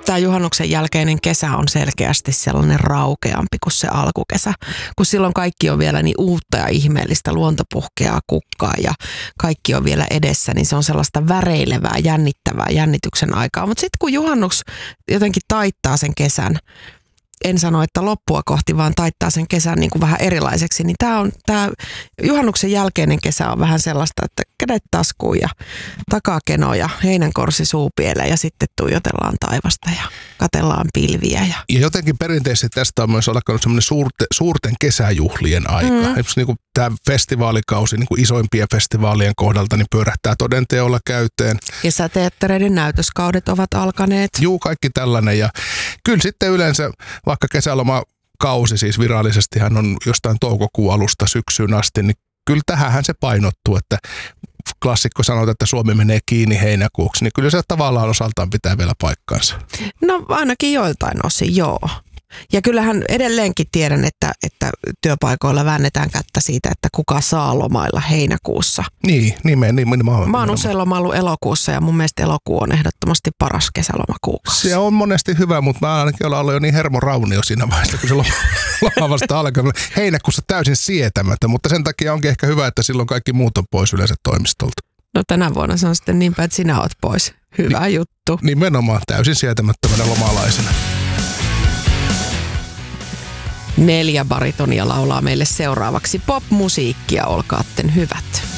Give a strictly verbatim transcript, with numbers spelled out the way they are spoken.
tämä juhannuksen jälkeinen kesä on selkeästi sellainen raukeampi kuin se alkukesä, kun silloin kaikki on vielä niin uutta ja ihmeellistä, luonto puhkeaa kukkaa ja kaikki on vielä edessä, niin se on sellaista väreilevää, jännittävää jännityksen aikaa. Mutta sitten kun juhannus jotenkin taittaa sen kesän, en sano, että loppua kohti, vaan taittaa sen kesän niin kuin vähän erilaiseksi, niin tämä on tämä juhannuksen jälkeinen kesä on vähän sellaista, että kädet taskuun ja takakeno ja heinänkorsi suupieleen ja sitten tuijotellaan taivasta ja katellaan pilviä. Ja, ja jotenkin perinteisesti tästä on myös alkanut semmoinen suurte, suurten kesäjuhlien aika. Mm. Niin kuin tämä festivaalikausi niin kuin isoimpien festivaalien kohdalta niin pyörähtää todenteolla käyteen. Kesäteattereiden näytöskaudet ovat alkaneet. Juu, kaikki tällainen ja kyllä sitten yleensä vaikka kesälomakausi siis virallisestihan on jostain toukokuun alusta syksyyn asti, niin kyllä tähänhän se painottuu, että klassikko sanoo, että Suomi menee kiinni heinäkuuksi, niin kyllä se tavallaan osaltaan pitää vielä paikkansa. No ainakin joiltain osin, joo. Ja kyllähän edelleenkin tiedän, että, että työpaikoilla väännetään kättä siitä, että kuka saa lomailla heinäkuussa. Niin, nimen, nimen, mä, mä oon usein lomaillut elokuussa ja mun mielestä elokuu on ehdottomasti paras kesälomakuukausi. Se on monesti hyvä, mutta mä ainakin olen ollut jo niin hermoraunio siinä vaiheessa, kun se loma, loma vasta alkaa. Heinäkuussa täysin sietämättä, mutta sen takia onkin ehkä hyvä, että silloin kaikki muut on pois yleensä toimistolta. No tänä vuonna se on sitten niinpä, että sinä oot pois. Hyvä Ni, juttu. Nimenomaan täysin sietämättömänä lomalaisena. Neljä baritonia laulaa meille seuraavaksi pop-musiikkia, olkaatten hyvät.